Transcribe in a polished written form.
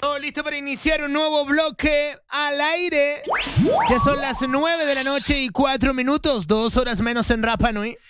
Todo listo para iniciar un nuevo bloque al aire. Ya son las 9 de la noche y 4 minutos, 2 horas menos en Rapa Nui.